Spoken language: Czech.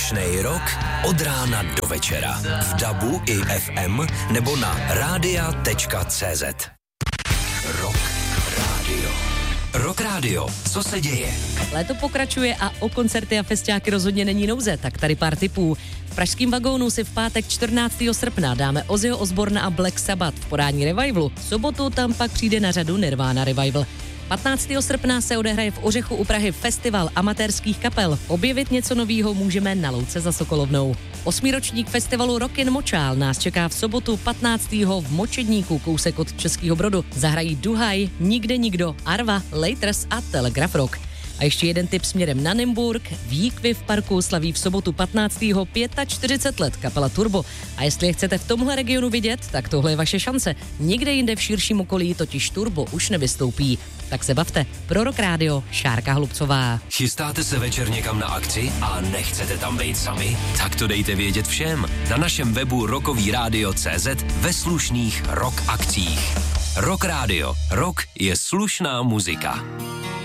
Slušnej rock od rána do večera. V DABu i FM nebo na radia.cz. Rock Radio. Rock Radio. Co se děje? Léto pokračuje a o koncerty a festiáky rozhodně není nouze, tak tady pár tipů. V pražském Vagónu si v pátek 14. srpna dáme Ozzyho Osbourna a Black Sabbath v podání Revivalu. V sobotu tam pak přijde na řadu Nirvana Revival. 15. srpna se odehraje v Ořechu u Prahy festival amatérských kapel. Objevit něco novýho můžeme na louce za Sokolovnou. 8. ročník festivalu Rockin' Močál nás čeká v sobotu 15. v Močedníku, kousek od Českého Brodu. Zahrají Duhaj, Nikde nikdo, Arva, Laters a Telegraf Rock. A ještě jeden tip směrem na Nymburk. Výkvy v parku slaví v sobotu 15. 45 let kapela Turbo. A jestli je chcete v tomhle regionu vidět, tak tohle je vaše šance. Nikde jinde v širším okolí totiž Turbo už nevystoupí. Tak se bavte. Pro Rock Radio, Šárka Hlubcová. Chystáte se večer někam na akci a nechcete tam být sami? Tak to dejte vědět všem. Na našem webu rockovyradio.cz ve slušných rock akcích. Rock Radio. Rock je slušná muzika.